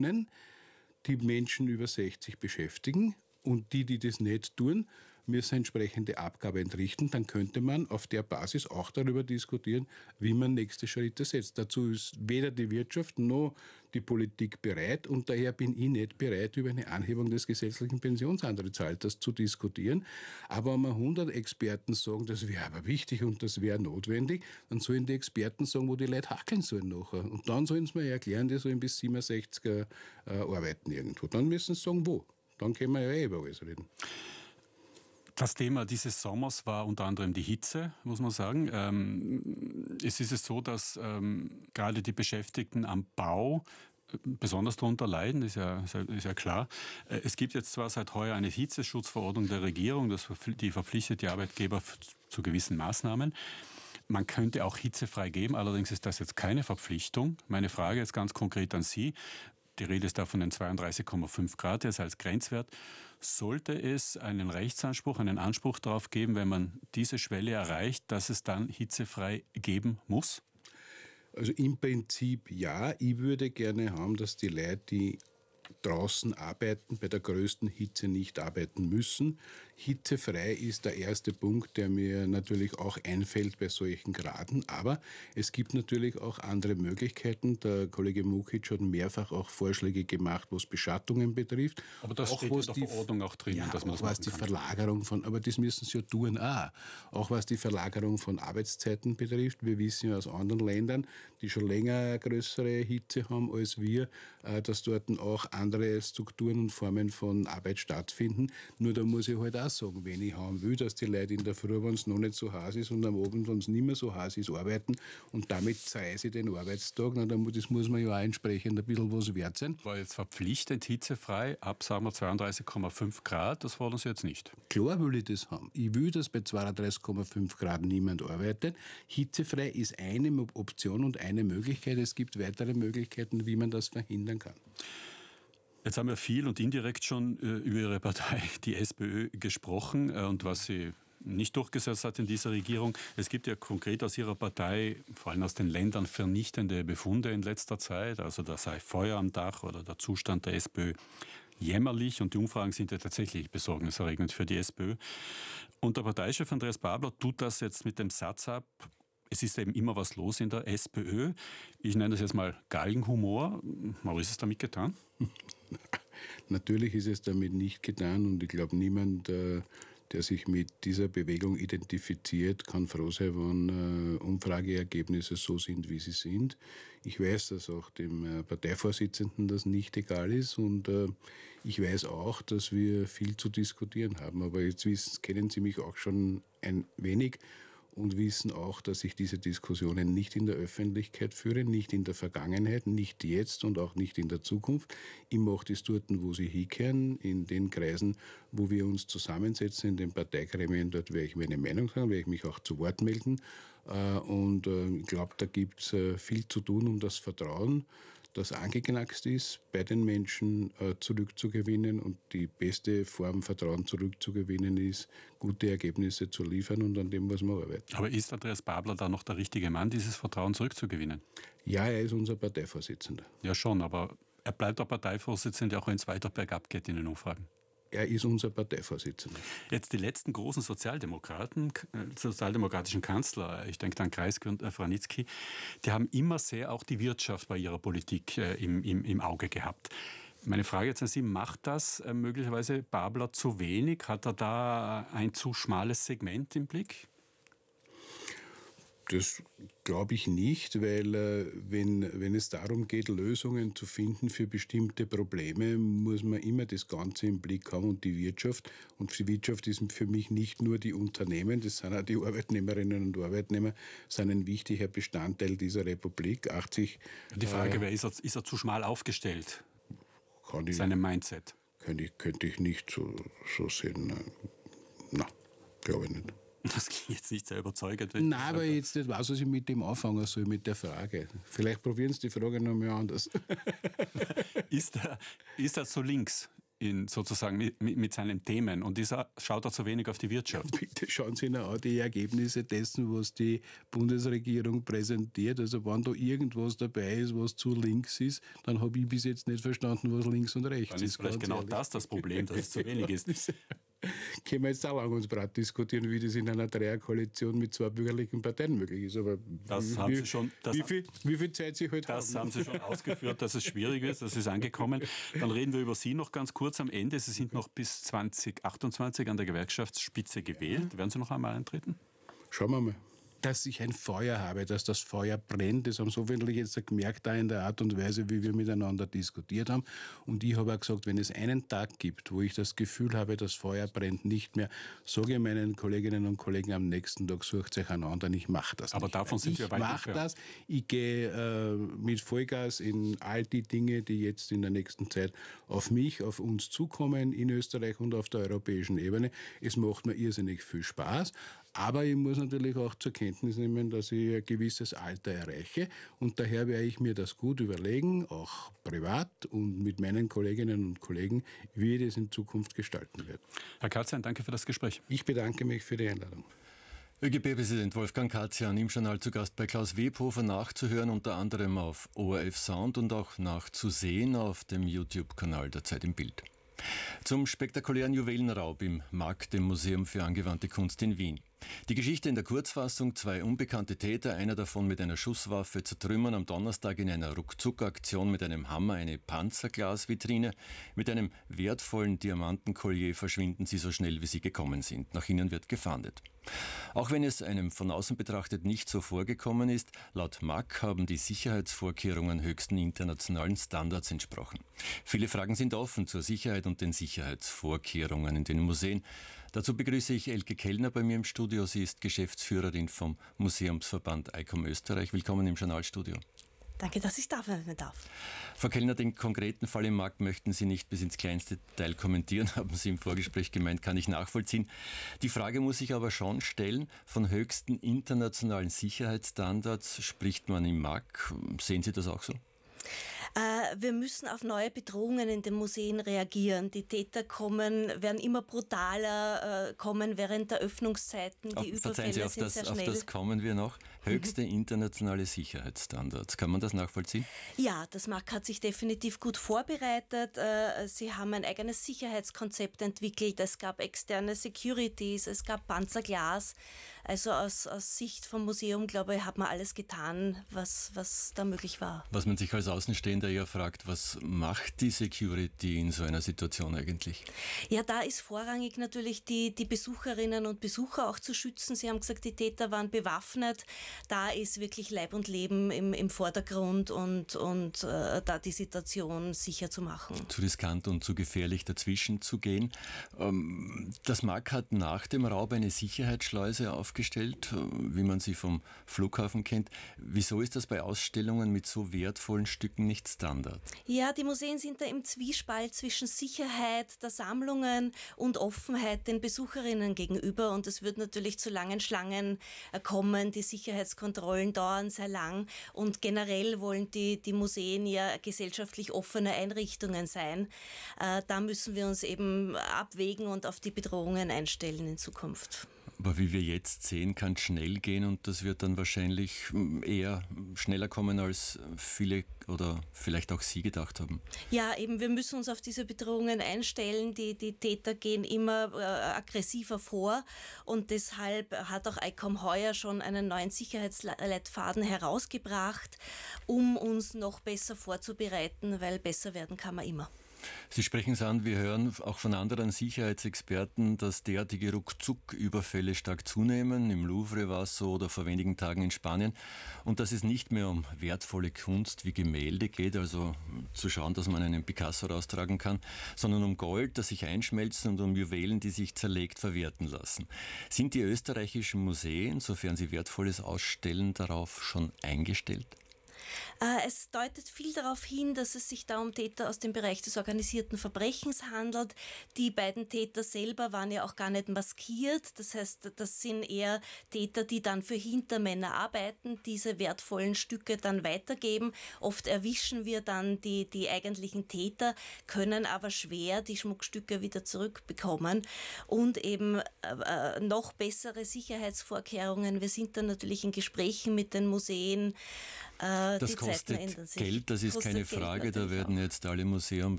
die Menschen über 60 beschäftigen. Und die das nicht tun, müssen entsprechende Abgabe entrichten. Dann könnte man auf der Basis auch darüber diskutieren, wie man nächste Schritte setzt. Dazu ist weder die Wirtschaft noch die Politik bereit. Und daher bin ich nicht bereit, über eine Anhebung des gesetzlichen Pensionsantrittsalters zu diskutieren. Aber wenn 100 Experten sagen, das wäre aber wichtig und das wäre notwendig, dann sollen die Experten sagen, wo die Leute hackeln sollen nachher. Und dann sollen sie mir erklären, die sollen bis 67 arbeiten irgendwo. Dann müssen sie sagen, wo. Dann können wir ja über alles reden. Das Thema dieses Sommers war unter anderem die Hitze, muss man sagen. Es ist so, dass gerade die Beschäftigten am Bau besonders darunter leiden, ist ja klar. Es gibt jetzt zwar seit heuer eine Hitzeschutzverordnung der Regierung, die verpflichtet die Arbeitgeber zu gewissen Maßnahmen. Man könnte auch hitzefrei geben, allerdings ist das jetzt keine Verpflichtung. Meine Frage jetzt ganz konkret an Sie. Die Rede ist da von den 32,5 Grad jetzt als Grenzwert. Sollte es einen Rechtsanspruch, einen Anspruch darauf geben, wenn man diese Schwelle erreicht, dass es dann hitzefrei geben muss? Also im Prinzip ja. Ich würde gerne haben, dass die Leute, die draußen arbeiten, bei der größten Hitze nicht arbeiten müssen. Hitzefrei ist der erste Punkt, der mir natürlich auch einfällt bei solchen Graden. Aber es gibt natürlich auch andere Möglichkeiten. Der Kollege Mukic hat mehrfach auch Vorschläge gemacht, was Beschattungen betrifft. Aber das steht in der Verordnung auch drin, dass man das machen kann. Verlagerung von, aber das müssen sie ja tun auch. Auch was die Verlagerung von Arbeitszeiten betrifft. Wir wissen ja aus anderen Ländern, die schon länger eine größere Hitze haben als wir, dass dort auch andere Strukturen und Formen von Arbeit stattfinden. Nur da muss ich halt auch sagen, wenn ich haben will, dass die Leute in der Früh, wenn es noch nicht so heiß ist und am Abend, wenn es nicht mehr so heiß ist, arbeiten und damit zeise ich den Arbeitstag, das muss man ja auch entsprechend ein bisschen was wert sein. War jetzt verpflichtend hitzefrei ab, sagen wir, 32,5 Grad, das fordern Sie jetzt nicht? Klar will ich das haben. Ich will, dass bei 32,5 Grad niemand arbeitet. Hitzefrei ist eine Option und eine Möglichkeit. Es gibt weitere Möglichkeiten, wie man das verhindern kann. Jetzt haben wir viel und indirekt schon über Ihre Partei, die SPÖ, gesprochen und was sie nicht durchgesetzt hat in dieser Regierung. Es gibt ja konkret aus Ihrer Partei, vor allem aus den Ländern, vernichtende Befunde in letzter Zeit. Also da sei Feuer am Dach oder der Zustand der SPÖ jämmerlich und die Umfragen sind ja tatsächlich besorgniserregend für die SPÖ. Und der Parteichef Andreas Babler tut das jetzt mit dem Satz ab, es ist eben immer was los in der SPÖ. Ich nenne das jetzt mal Galgenhumor. Aber ist es damit getan? Natürlich ist es damit nicht getan und ich glaube, niemand, der sich mit dieser Bewegung identifiziert, kann froh sein, wenn Umfrageergebnisse so sind, wie sie sind. Ich weiß, dass auch dem Parteivorsitzenden das nicht egal ist und ich weiß auch, dass wir viel zu diskutieren haben. Aber jetzt kennen Sie mich auch schon ein wenig und wissen auch, dass ich diese Diskussionen nicht in der Öffentlichkeit führe, nicht in der Vergangenheit, nicht jetzt und auch nicht in der Zukunft. Ich mache das dort, wo sie hinkehren, in den Kreisen, wo wir uns zusammensetzen, in den Parteigremien. Dort werde ich meine Meinung sagen, werde ich mich auch zu Wort melden. Und ich glaube, da gibt es viel zu tun, um das Vertrauen, das angeknackst ist, bei den Menschen zurückzugewinnen. Und die beste Form, Vertrauen zurückzugewinnen, ist, gute Ergebnisse zu liefern und an dem muss man arbeiten. Aber ist Andreas Babler da noch der richtige Mann, dieses Vertrauen zurückzugewinnen? Ja, er ist unser Parteivorsitzender. Ja schon, aber er bleibt der Parteivorsitzende, auch wenn es weiter bergab geht in den Umfragen. Er ist unser Parteivorsitzender. Jetzt die letzten großen sozialdemokratischen Kanzler, ich denke an Kreisky und Vranitzky, die haben immer sehr auch die Wirtschaft bei ihrer Politik im Auge gehabt. Meine Frage jetzt an Sie, macht das möglicherweise Babler zu wenig? Hat er da ein zu schmales Segment im Blick? Das glaube ich nicht, weil wenn es darum geht, Lösungen zu finden für bestimmte Probleme, muss man immer das Ganze im Blick haben und die Wirtschaft. Und die Wirtschaft ist für mich nicht nur die Unternehmen, das sind auch die Arbeitnehmerinnen und Arbeitnehmer, sind ein wichtiger Bestandteil dieser Republik. Die Frage wäre, ist er zu schmal aufgestellt? Seinem Mindset? Könnte ich nicht so sehen. Nein, glaube ich nicht. Das klingt jetzt nicht sehr überzeugend. Nein, aber jetzt nicht weiß, was ich mit dem anfangen soll, mit der Frage. Vielleicht probieren Sie die Frage noch mal anders. Ist er zu links sozusagen mit seinen Themen und dieser schaut da zu wenig auf die Wirtschaft. Ja, bitte schauen Sie sich auch die Ergebnisse dessen, was die Bundesregierung präsentiert. Also wenn da irgendwas dabei ist, was zu links ist, dann habe ich bis jetzt nicht verstanden, was links und rechts Dann ist vielleicht genau ehrlich. Das Problem, dass es zu wenig ist. Können wir jetzt auch lang uns Brat diskutieren, wie das in einer Dreierkoalition mit zwei bürgerlichen Parteien möglich ist. Aber wie viel Zeit Sie heute haben? Das haben Sie schon ausgeführt, dass es schwierig ist. Das ist angekommen. Dann reden wir über Sie noch ganz kurz am Ende. Sie sind noch bis 2028 an der Gewerkschaftsspitze gewählt. Werden Sie noch einmal eintreten? Schauen wir mal. Dass ich ein Feuer habe, dass das Feuer brennt, das haben so viele jetzt gemerkt, da in der Art und Weise, wie wir miteinander diskutiert haben. Und ich habe auch gesagt, wenn es einen Tag gibt, wo ich das Gefühl habe, das Feuer brennt nicht mehr, sage ich meinen Kolleginnen und Kollegen am nächsten Tag, sucht euch einen anderen, ich mache das Aber nicht. Davon sind wir weit entfernt. Ich mache das, ich gehe mit Vollgas in all die Dinge, die jetzt in der nächsten Zeit auf mich, auf uns zukommen, in Österreich und auf der europäischen Ebene. Es macht mir irrsinnig viel Spaß. Aber ich muss natürlich auch zur Kenntnis nehmen, dass ich ein gewisses Alter erreiche. Und daher werde ich mir das gut überlegen, auch privat und mit meinen Kolleginnen und Kollegen, wie ich das in Zukunft gestalten werde. Herr Katzian, danke für das Gespräch. Ich bedanke mich für die Einladung. ÖGB-Präsident Wolfgang Katzian im Journal zu Gast bei Klaus Webhofer, nachzuhören unter anderem auf ORF Sound und auch nachzusehen auf dem YouTube-Kanal der Zeit im Bild. Zum spektakulären Juwelenraub im MAK, dem Museum für angewandte Kunst in Wien. Die Geschichte in der Kurzfassung: 2 unbekannte Täter, einer davon mit einer Schusswaffe, zertrümmern am Donnerstag in einer Ruckzuck-Aktion mit einem Hammer eine Panzerglasvitrine. Mit einem wertvollen Diamantenkollier verschwinden sie so schnell, wie sie gekommen sind. Nach ihnen wird gefahndet. Auch wenn es einem von außen betrachtet nicht so vorgekommen ist, laut MAK haben die Sicherheitsvorkehrungen höchsten internationalen Standards entsprochen. Viele Fragen sind offen zur Sicherheit und den Sicherheitsvorkehrungen in den Museen. Dazu begrüße ich Elke Kellner bei mir im Studio. Sie ist Geschäftsführerin vom Museumsverband ICOM Österreich. Willkommen im Journalstudio. Danke, dass ich da sein darf. Frau Kellner, den konkreten Fall im MAK möchten Sie nicht bis ins kleinste Detail kommentieren, haben Sie im Vorgespräch gemeint, kann ich nachvollziehen. Die Frage muss ich aber schon stellen, von höchsten internationalen Sicherheitsstandards spricht man im MAK. Sehen Sie das auch so? Wir müssen auf neue Bedrohungen in den Museen reagieren. Die Täter werden immer brutaler, kommen während der Öffnungszeiten. Die Überfälle sind sehr schnell. Auf das kommen wir noch. Höchste internationale Sicherheitsstandards. Kann man das nachvollziehen? Ja, das MAK hat sich definitiv gut vorbereitet. Sie haben ein eigenes Sicherheitskonzept entwickelt. Es gab externe Securities, es gab Panzerglas. Also aus Sicht vom Museum, glaube ich, hat man alles getan, was da möglich war. Was man sich als Außenstehender ja fragt, was macht die Security in so einer Situation eigentlich? Ja, da ist vorrangig natürlich die Besucherinnen und Besucher auch zu schützen. Sie haben gesagt, die Täter waren bewaffnet. Da ist wirklich Leib und Leben im Vordergrund und da die Situation sicher zu machen. Zu riskant und zu gefährlich dazwischen zu gehen. Das MAK hat nach dem Raub eine Sicherheitsschleuse aufgestellt, wie man sie vom Flughafen kennt. Wieso ist das bei Ausstellungen mit so wertvollen Stücken nicht Standard? Ja, die Museen sind da im Zwiespalt zwischen Sicherheit der Sammlungen und Offenheit den Besucherinnen gegenüber. Und es wird natürlich zu langen Schlangen kommen. Die Sicherheitskontrollen dauern sehr lang. Und generell wollen die Museen ja gesellschaftlich offene Einrichtungen sein. Da müssen wir uns eben abwägen und auf die Bedrohungen einstellen in Zukunft. Aber wie wir jetzt sehen, kann es schnell gehen und das wird dann wahrscheinlich eher schneller kommen, als viele oder vielleicht auch Sie gedacht haben. Ja, eben, wir müssen uns auf diese Bedrohungen einstellen. Die Täter gehen immer aggressiver vor und deshalb hat auch ICOM heuer schon einen neuen Sicherheitsleitfaden herausgebracht, um uns noch besser vorzubereiten, weil besser werden kann man immer. Sie sprechen es an, wir hören auch von anderen Sicherheitsexperten, dass derartige Ruckzuck-Überfälle stark zunehmen. Im Louvre war es so oder vor wenigen Tagen in Spanien. Und dass es nicht mehr um wertvolle Kunst wie Gemälde geht, also zu schauen, dass man einen Picasso raustragen kann, sondern um Gold, das sich einschmelzt und um Juwelen, die sich zerlegt verwerten lassen. Sind die österreichischen Museen, sofern sie Wertvolles ausstellen, darauf schon eingestellt? Es deutet viel darauf hin, dass es sich da um Täter aus dem Bereich des organisierten Verbrechens handelt. Die beiden Täter selber waren ja auch gar nicht maskiert. Das heißt, das sind eher Täter, die dann für Hintermänner arbeiten, diese wertvollen Stücke dann weitergeben. Oft erwischen wir dann die eigentlichen Täter, können aber schwer die Schmuckstücke wieder zurückbekommen. Und eben noch bessere Sicherheitsvorkehrungen. Wir sind dann natürlich in Gesprächen mit den Museen. Das kostet Geld, das ist keine Frage. Da werden jetzt alle Museum